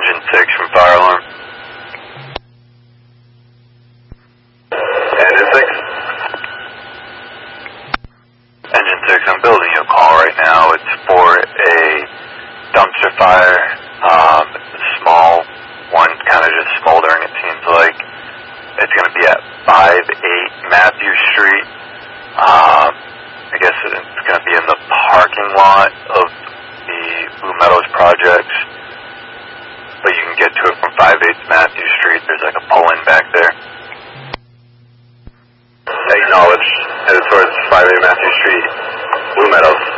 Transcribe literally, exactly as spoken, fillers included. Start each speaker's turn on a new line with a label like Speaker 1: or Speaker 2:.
Speaker 1: Engine six from Fire Alarm.
Speaker 2: Engine six?
Speaker 1: Engine six, I'm building you a call right now. It's for a dumpster fire. Um, it's a small one, kind of just smoldering, it seems like. It's going to be at five eight Matthew Street. Um, I guess it's going to be in the parking lot of the Blue Meadows projects. But you can get to it from five eight Matthew Street. There's like a pull-in back there.
Speaker 2: Acknowledge. Headed towards five eight Matthew Street, Blue Meadows.